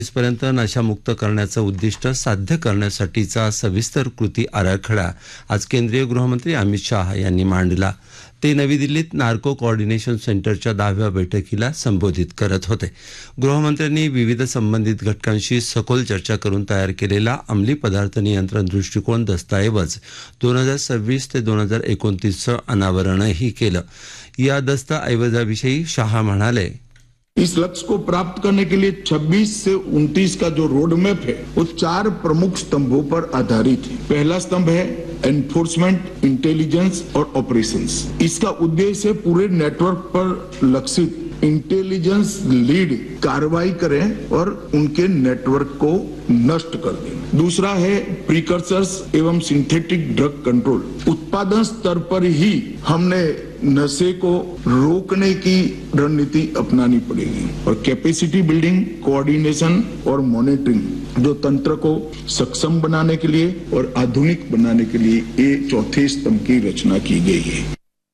पर्यंत नशामुक्त करण्याचं उद्दिष्ट साध्य करण्यासाठीचा सविस्तर कृती आराखडा आज केंद्रीय गृहमंत्री अमित शाह यांनी मांडला। ते नवी दिल्लीत नार्को कोऑर्डिनेशन सेंटरच्या 10व्या बैठकीला संबोधित करत होते। गृहमंत्र्यांनी विविध संबंधित घटकांशी सखोल चर्चा करून तयार केलेला अंमली पदार्थ नियंत्रण दृष्टिकोन दस्तऐवज 2026 ते 2029चं अनावरणही केलं। या दस्तऐवजाविषयी शाह म्हणाले, इस लक्ष्य को प्राप्त करने के लिए 26 से 29 का जो रोड मैप है वो 4 प्रमुख स्तंभों पर आधारित है। पहला स्तंभ है एनफोर्समेंट, इंटेलिजेंस और ऑपरेशंस। इसका उद्देश्य है पूरे नेटवर्क पर लक्षित इंटेलिजेंस लीड कार्रवाई करें और उनके नेटवर्क को नष्ट कर दें। दूसरा है प्रीकर्सर्स एवं सिंथेटिक ड्रग कंट्रोल। उत्पादन स्तर पर ही हमने नशे को रोकने की रणनीति अपनानी पड़ेगी और कैपेसिटी बिल्डिंग, कोऑर्डिनेशन और मॉनिटरिंग जो तंत्र को सक्षम बनाने के लिए और आधुनिक बनाने के लिए ये चौथे स्तंभ की रचना की गई है।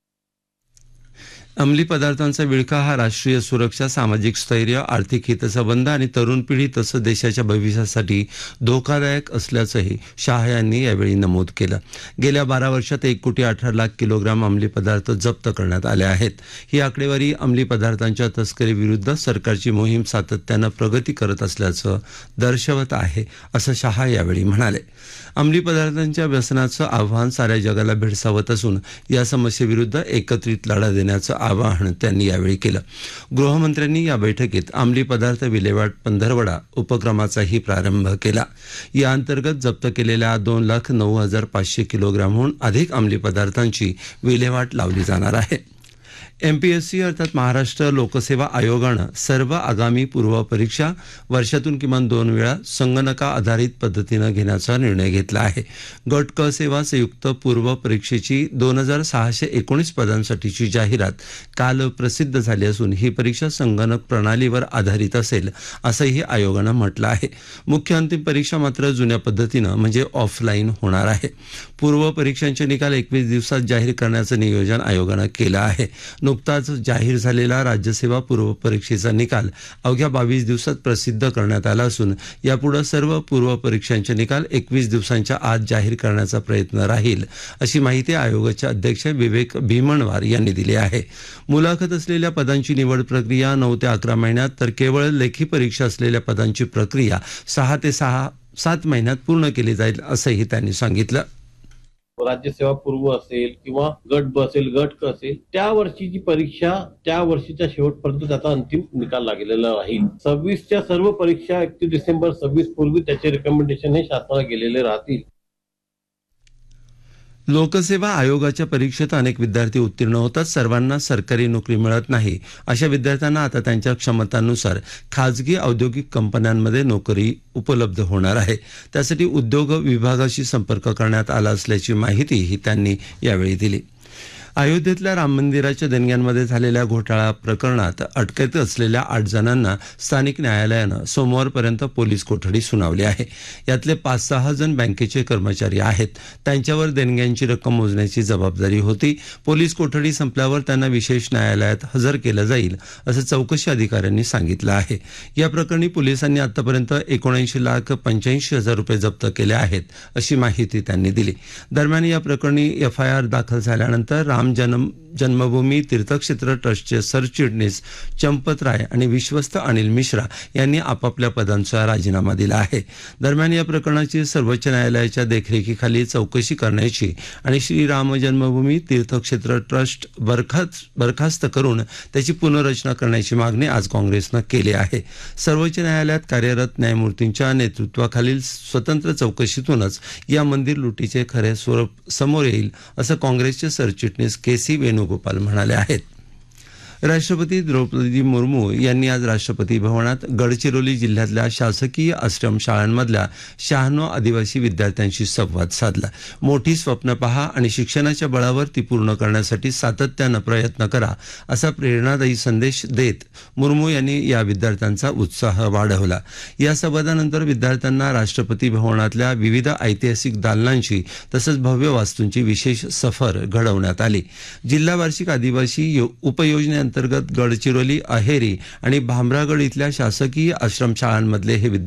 अंमली पदार्थांचा विळखा हा राष्ट्रीय सुरक्षा, सामाजिक स्थैर्य, आर्थिक हितसंबंध आणि तरुण पिढी तसंच देशाच्या भविष्यासाठी धोकादायक असल्याचंही शाह यांनी यावेळी नमूद केलं। गेल्या 12 वर्षात 1,18,00,000 किलोग्राम अंमली पदार्थ जप्त करण्यात आले आहेत। ही आकडेवारी अंमली पदार्थांच्या तस्करीविरुद्ध सरकारची मोहीम सातत्यानं प्रगती करत असल्याचं दर्शवत आहे, असं शाह यावेळी म्हणाले। अंमली पदार्थांच्या व्यसनाचं आव्हान साऱ्या जगाला भेडसावत असून या समस्येविरुद्ध एकत्रित लढा देण्याचं आवाहन त्यांनी यावेळी केलं। गृहमंत्र्यांनी या बैठकीत अंमली पदार्थ विल्हेवाट पंधरवडा उपक्रमाचाही प्रारंभ केला। या अंतर्गत जप्त केलेल्या 2,09,500 किलोग्रामहून अधिक अंमली पदार्थांची विल्हेवाट लावली जाणार आहे। MPSC अर्थात महाराष्ट्र लोकसेवा आयोगानं सर्व आगामी पूर्व परीक्षा वर्षातून किमान 2 वेळा संगणका आधारित पद्धतीनं घेण्याचा निर्णय घेतला आहे। गट क सेवा संयुक्त पूर्व परीक्षेची 2,619 पदांसाठीची जाहिरात काल प्रसिद्ध झाली असून ही परीक्षा संगणक प्रणालीवर आधारित असेल असंही आयोगानं म्हटलं आहे। मुख्य अंतिम परीक्षा मात्र जुन्या पद्धतीनं म्हणजे ऑफलाईन होणार आहे। पूर्व परीक्षांचे निकाल 21 दिवसात जाहीर करण्याचं नियोजन आयोगानं केलं आहे। नुकताच जाहीर झालेला राज्यसेवा पूर्व परीक्षेचा निकाल अवघ्या 22 दिवसात प्रसिद्ध करण्यात आला असून यापुढे सर्व पूर्व परीक्षांचे निकाल 21 दिवसांच्या आत जाहीर करण्याचा प्रयत्न राहील, अशी माहिती आयोगाचे अध्यक्ष विवेक भीमणवार यांनी दिली आहे। मुलाखत असलेल्या पदांची निवड प्रक्रिया 9 ते 11 महिन्यात तर केवळ लेखी परीक्षा असलेल्या पदांची प्रक्रिया 6 ते 7 महिन्यात पूर्ण केली जाईल, असंही त्यांनी सांगितलं। राज्यसेवा पूर्व असेल किंवा गट ब असेल, गट क असेल, त्या वर्षीची परीक्षा त्या वर्षीच्या शेवटपर्यंत त्याचा अंतिम निकाल लागलेला राहील। 26च्या सर्व परीक्षा 31 डिसेंबर 26 पूर्वी त्याचे रिकमेंडेशन हे शासनाला गेलेले राहतील। लोकसेवा आयोगाच्या परीक्षेत अनेक विद्यार्थी उत्तीर्ण होतात। सर्वांना सरकारी नोकरी मिळत नाही। अशा विद्यार्थ्यांना आता त्यांच्या क्षमतांनुसार खाजगी औद्योगिक कंपन्यांमध्ये नोकरी उपलब्ध होणार आहे। त्यासाठी उद्योग विभागाशी संपर्क करण्यात आला असल्याची माहितीही त्यांनी यावेळी दिली। अयोध्येतल्या राम मंदिराच्या देणग्यांमध्ये झालेल्या घोटाळा प्रकरणात अटकेत असलेल्या 8 जणांना स्थानिक न्यायालयानं सोमवारपर्यंत पोलीस कोठडी सुनावली आहे। यातले 5-6 जण बँकेचे कर्मचारी आहेत। त्यांच्यावर देणग्यांची रक्कम मोजण्याची जबाबदारी होती। पोलीस कोठडी संपल्यावर त्यांना विशेष न्यायालयात हजर केलं जाईल, असं चौकशी अधिकाऱ्यांनी सांगितलं आहे। या प्रकरणी पोलिसांनी आतापर्यंत 79,85,000 रुपये जप्त केले आहेत, अशी माहिती त्यांनी दिली। दरम्यान या प्रकरणी FIR दाखल झाल्यानंतर राम जन्मभूमी तीर्थक्षेत्र ट्रस्टचे सरचिटणीस चंपत राय आणि विश्वस्त अनिल मिश्रा यांनी आपापल्या पदांचा राजीनामा दिला आहे। दरम्यान या प्रकरणाची सर्वोच्च न्यायालयाच्या देखरेखीखाली चौकशी करण्याची आणि श्रीराम जन्मभूमी तीर्थक्षेत्र ट्रस्ट बरखास्त करून त्याची पुनर्रचना करण्याची मागणी आज काँग्रेसनं केली आहे। सर्वोच्च न्यायालयात कार्यरत न्यायमूर्तींच्या नेतृत्वाखालील स्वतंत्र चौकशीतूनच या मंदिर लुटीचे खरे स्वरूप समोर येईल, असं काँग्रेसचे सरचिटणीस KC वेणुगोपाल म्हणाले आहेत। राष्ट्रपती द्रौपदी मुर्मू यांनी आज राष्ट्रपती भवनात गडचिरोली जिल्ह्यातल्या शासकीय आश्रमशाळांमधल्या 96 आदिवासी विद्यार्थ्यांशी संवाद साधला। मोठी स्वप्न पहा आणि शिक्षणाच्या बळावर ती पूर्ण करण्यासाठी सातत्यानं प्रयत्न करा, असा प्रेरणादायी संदेश देत मुर्मू यांनी या विद्यार्थ्यांचा उत्साह वाढवला। या संवादानंतर विद्यार्थ्यांना राष्ट्रपती भवनातल्या विविध ऐतिहासिक दालनांची तसंच भव्य वास्तूंची विशेष सफर घडवण्यात आली। जिल्हा वार्षिक आदिवासी उपयोजने अंतर्गत गडचिरोली, अहेरी आणि भामरागड इथल्या शासकीय आश्रमशाळांमधले हे